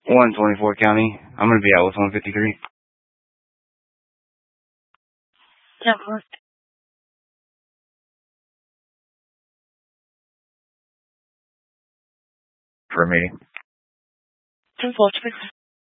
124 County. I'm going to be out with 153. Yeah, For me. 10-4,